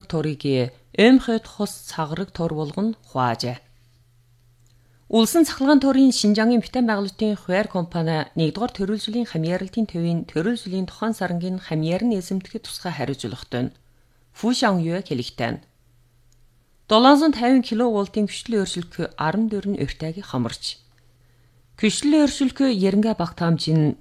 торыг эмхэд хос цаграг тор болгон хуаажээ. Улсын цахилгаан торын Шинжаангийн бүтээн байгуулалтын хуваар компани 1-р төрөл жилийн хамьяаралтын төвийн төрөл жилийн тухайн сарангийн хамьяарны эзэмтгэхэд тусгай хариуцлагатай. Фушанgyue хэлэгтэй. 750 кВт-ийн хүчлэн өөрчлөлт 14 нь уртайг хамарч. Хүчлэн өөрчлөлт яринга багт хамжин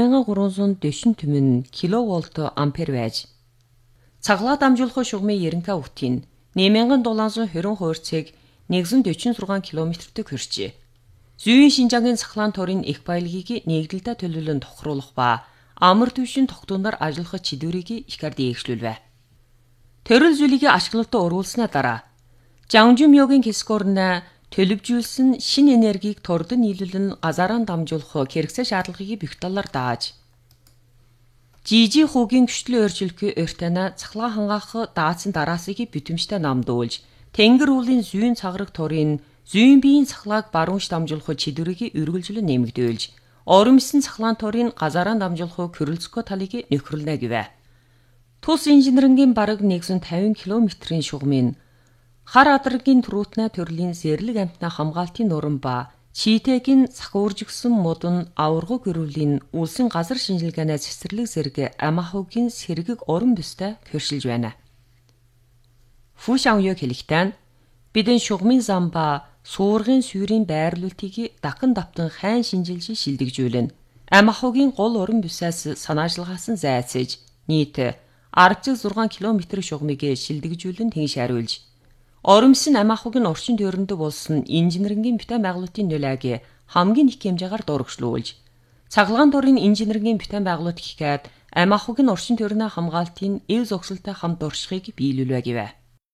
5340 кВт ампер байж. Цаглаа дамжуулах шугамын яринга үтийн 8720 хуурцыг 146 км-т хүрчээ. Зүйн Шинжаангийн цахилгаан торын их баялагийг нэгдэлдэ төлөвлөн тохируулах ба амар түвшин тогтооноор ажиллах чиглэлийг ихэр дээгшлүүлвэ. Төрөл зүйлийг ашиглалтад оруулсны дараа Жангжумёгийн хэсгөрнө төлөвжүүлсэн шин энергийг тордон нийлүүлэн газараа дамжуулах хэрэгцээ шаардлагыг бүх талаар дааж Жижи хүүгийн хүчлэн өөрчлөлт өртөна цахилгаан хангаах даацсан дараасыг бүтэмжтэй намдуулж Тэнгэр уулын зүйн цаграг торын зүйн биеийн цахилгааг баруунш дамжуулах чиглэлийг үргэлжлэн нэмэгдүүлж, оромсон цахилгаан торын газараа дамжуулах хөрөлцгөө талыг нөхөрлөнө гэвэ. Тус инженерингийн бараг 150 км-ийн шугамын хар адаргийн түрүүтнэ төрлийн зэрлэг амтны хамгаалтын нуран ба чийтэгийн цахиуржигсэн модон аварга гөрөвлийн улсын газар шинжилгээний цэцэрлэг зэрэг амахугийн сэргэг орон бүстэй хөршилж байна. Фушанgyue хэлэгтэй бидэн шугамын зам ба суургын сүүрийн байрлуултыг дахин давтан хайн шинжилж шилдэгжүүлнэ. Амахугийн гол орон бүсээс санаачлагаасан зайцж нийт 16 км шугамыг шилдэгжүүлэн тэгш хариулж оромсон амахугийн орчин тойронд болсон инженерингийн бүтээн байгуулалтын нөлөөг хамгийн их хэмжээгээр дурагшлуулж цахилгаан торын инженерингийн бүтээн байгуулалт гэхэд амахугийн орчин тойрны хамгаалтын ил зогсолтой хамт оршихыг биелүүлвэ гэвэ.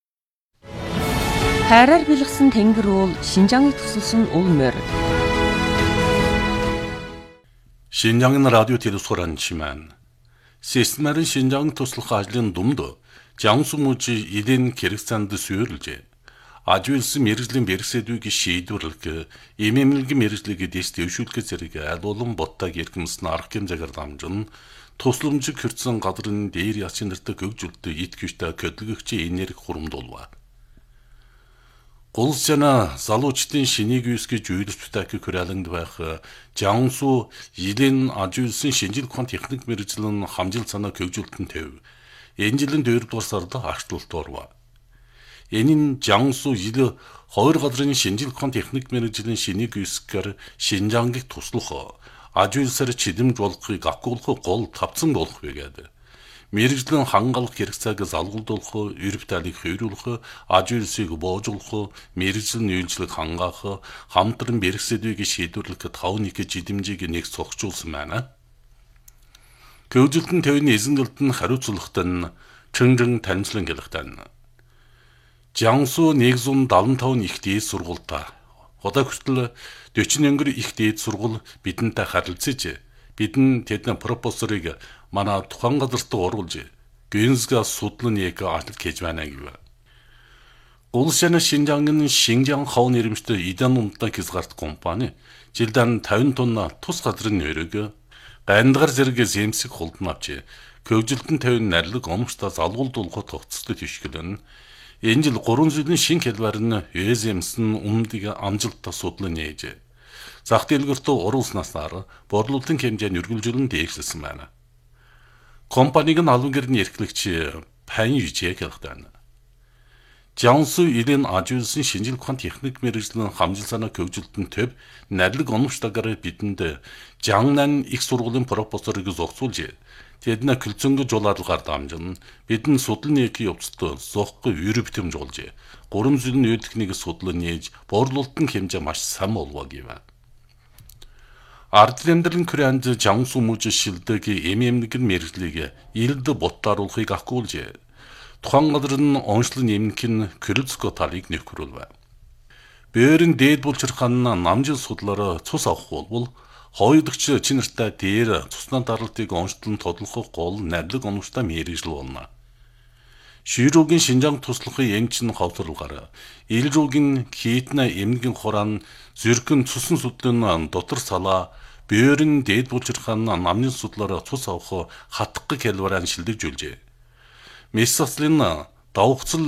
Хайраар бэлгсэн тэнгэр уул Шинжааныг тусалсан улмөр. Шинжаангийн радио телевизоран чимэн. Системарын Шинжаанг туслах ажлын думд Жансу мужи илэн хэрэгцаанд суурилжээ. Ажуулсан мэрэгжлийн бэрхсэдвийг шийдвэрлэх, эмэмлэгийн мэрэгжлийг дэс дэвшүүлэх зэрэг аль олон боттаг эрхэмсэн арга хэмжээгээр дамжин тусламжиг хүртсэн гадрын дээр ясын нэртэй гөгжөлтөд ит гүштэй көдлөгчийн энерги хурамдуулва. Улсына залуучдын шинийг үсгэж үйлчлэлтэйг хүрээлэнд байх Жансу илэн ажуулсан шинжил ухаан техник мэрэгжлийн хамжил санаа гөгжөлтөн төв. Энэ жилийн 4-р сард ачлалт орва. Энэ нь Жансу ил 2 газрын шинжил ухаан техник мэрэгжлийн шинийг үсгээр Шинжаангийг туслах, ажуулсаар чидэмж болохыг агуулах гол тавцан болох вэ. Мэргэжлийн хангалах хэрэгцээг залгуулах, эрв талыг хөөруулах, ажуулсыг боожуулах, мэргэжлийн үйлчлэг хангаах, хамтран бэрхсэдвийг шийдвэрлэх 5-1 жидэмжийг нэг цогцолсон байна. Гөгжөлтөн төвийн эзэнгэлт нь хариуцлагатай нь чөнжин танилцлан гэлэгтэй. Жансу 175 их дээд сургуультай. Одоо хүртэл 40 их дээд сургууль бидэнтэй харилцаж бидэн тэдний пропозорыг манай тухайн газарт оруулж гэнзгээс судлан яг ажил хийж байна гэв. Улсын Шинжаангийн Шинжаан хав нэрмжтэй Идан унтаа хязгаарт компани жилдээ 50 тонн тус газрын өрөөг гандгар зэрэг зэмсэг хулдан авч гөгжөлтөн тавин нарилэг омгчдаа залгуулдуулах тогтцолтой тишгэлэн энэ жил 3 жилийн шинэ хэлбэр нь ЭЗМС-н өмнөдийг амжилттай судлан нээж зах дэлгүүртөө оруулснасаар борлуулалтын хэмжээнд үргэлжлэн дээшлсэн байна. Компаниг нь албан гэрний эрхлэгч Пан Южиг хэлдэг. Жансу илэн ажуулсан шинжил ухаан техник мэрэгжлийн хамжил санаа гөгжөлтөн төв нарилэг омгчдаагаар бидэнд Жангнан их сургуулийн пропозорыг зогсуулж тэдний көлцөнгө жуулаарлагаар дамжин бидэн судлын явцад зохихгүй үр бүтэмж болж 3 жилийн үйлдэлхнийг судлан нээж борлуулалтын хэмжээ маш сайн болов гэв. Ардлендерэн күрэнд Жансу мужи шилдэг эмэмнэгэн мэрэгжлийг илд боттааруулахыг агуулж тухайн газрын онцлог нэмэх нь Крылцко талыг нөхрүүлв. Бээрэн дээд булчирхан намжил судлаараа цус авах болбол хоёрдогч чинэртэй дээр цуснаа даралтыг онцлон тодлох гол нарилэг онцтой мэрэгжил болно. Ширүүгийн Шинжаанг туслахын эмчин хавтарлгаар Илрүүгийн хитна эмнэгэн хуран зүрхэн цусан судлын дотор салаа бээрэн дээд булчирхан намжил судлаараа цус авах хатгах хэлбэрээр шилдэгжүүлжээ. Мессацлын давхцал